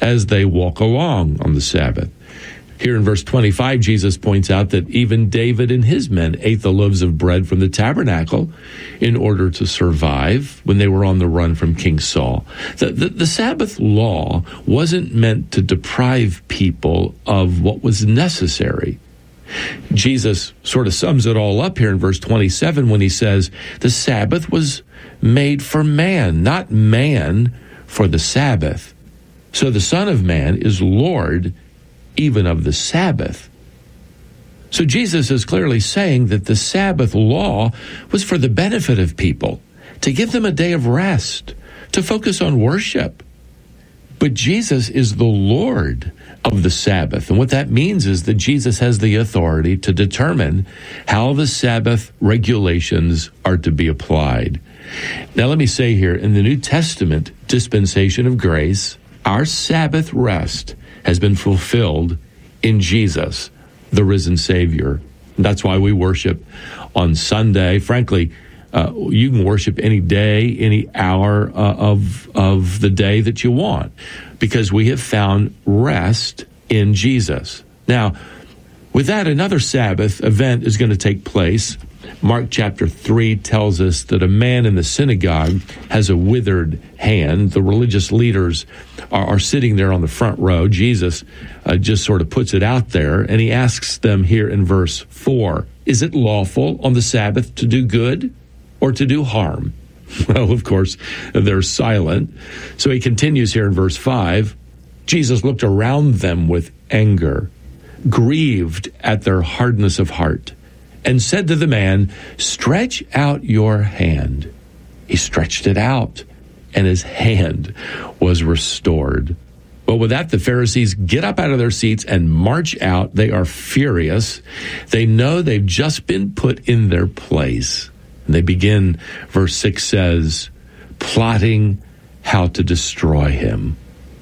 as they walk along on the Sabbath. Here in verse 25, Jesus points out that even David and his men ate the loaves of bread from the tabernacle in order to survive when they were on the run from King Saul. The Sabbath law wasn't meant to deprive people of what was necessary. Jesus sort of sums it all up here in verse 27 when he says, the Sabbath was made for man, not man for the Sabbath. So the Son of Man is Lord even of the Sabbath. So Jesus is clearly saying that the Sabbath law was for the benefit of people, to give them a day of rest, to focus on worship. But Jesus is the Lord of the Sabbath. And what that means is that Jesus has the authority to determine how the Sabbath regulations are to be applied. Now, let me say here, in the New Testament dispensation of grace, our Sabbath rest has been fulfilled in Jesus, the risen Savior. That's why we worship on Sunday. Frankly, you can worship any day, any hour of the day that you want, because we have found rest in Jesus. Now, with that, another Sabbath event is going to take place. Mark chapter 3 tells us that a man in the synagogue has a withered hand. The religious leaders are sitting there on the front row. Jesus just sort of puts it out there, and he asks them here in verse 4, is it lawful on the Sabbath to do good or to do harm? Well, of course, they're silent. So he continues here in verse 5, Jesus looked around them with anger, grieved at their hardness of heart, and said to the man, stretch out your hand. He stretched it out, and his hand was restored. Well, with that, the Pharisees get up out of their seats and march out. They are furious. They know they've just been put in their place. And they begin, verse 6 says, plotting how to destroy him.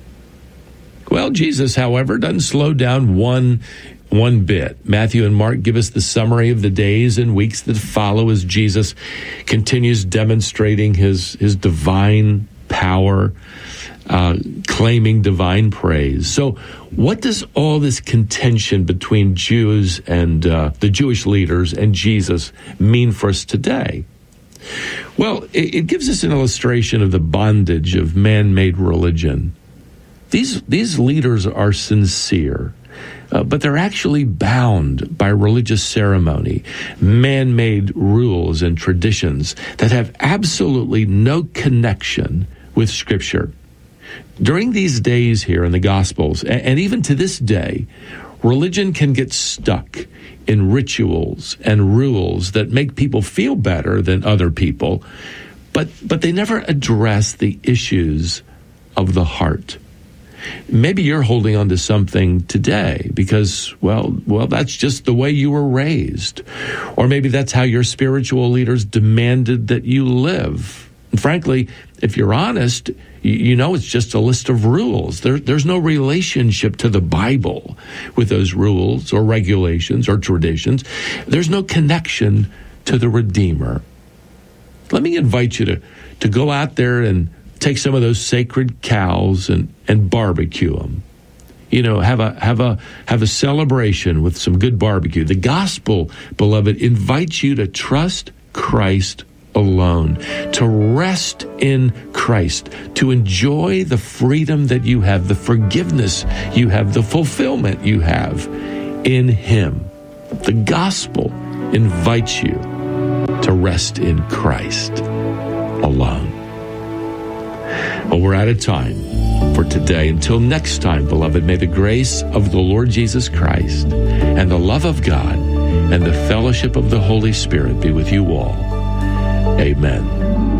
Well, Jesus, however, doesn't slow down one bit. Matthew and Mark give us the summary of the days and weeks that follow as Jesus continues demonstrating his divine power, claiming divine praise. So what does all this contention between Jews and the Jewish leaders and Jesus mean for us today? Well, it gives us an illustration of the bondage of man-made religion. These leaders are sincere, but they're actually bound by religious ceremony, man-made rules and traditions that have absolutely no connection with Scripture. During these days here in the Gospels, and even to this day, religion can get stuck in rituals and rules that make people feel better than other people, but they never address the issues of the heart. Maybe you're holding on to something today because, well, that's just the way you were raised. Or maybe that's how your spiritual leaders demanded that you live. And frankly, if you're honest, you know it's just a list of rules. There's no relationship to the Bible with those rules or regulations or traditions. There's no connection to the Redeemer. Let me invite you to go out there and take some of those sacred cows and barbecue them. You know, have a celebration with some good barbecue. The gospel, beloved, invites you to trust Christ alone, to rest in Christ, to enjoy the freedom that you have, the forgiveness you have, the fulfillment you have in Him. The gospel invites you to rest in Christ alone. Well, we're out of time for today. Until next time, beloved, may the grace of the Lord Jesus Christ and the love of God and the fellowship of the Holy Spirit be with you all. Amen.